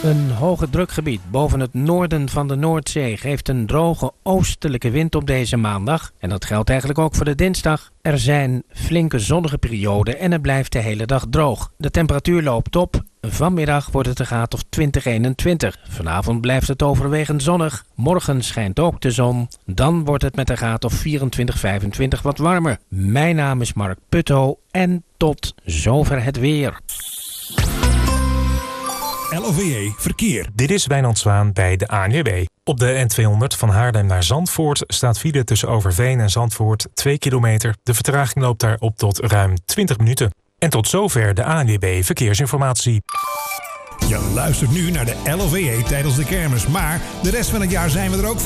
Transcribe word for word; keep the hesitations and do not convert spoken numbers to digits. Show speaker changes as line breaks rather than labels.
Een hoge drukgebied boven het noorden van de Noordzee geeft een droge oostelijke wind op deze maandag. En dat geldt eigenlijk ook voor de dinsdag. Er zijn flinke zonnige perioden en het blijft de hele dag droog. De temperatuur loopt op. Vanmiddag wordt het een graad of twintig, eenentwintig. Vanavond blijft het overwegend zonnig. Morgen schijnt ook de zon. Dan wordt het met een graad of vierentwintig, vijfentwintig wat warmer. Mijn naam is Mark Putto en tot zover het weer.
L O V E Verkeer.
Dit is Wijnand Zwaan bij de A N W B. Op de N tweehonderd van Haarlem naar Zandvoort staat file tussen Overveen en Zandvoort twee kilometer. De vertraging loopt daar op tot ruim twintig minuten. En tot zover de A N W B Verkeersinformatie.
Je luistert nu naar de L O V E tijdens de kermis, maar de rest van het jaar zijn we er ook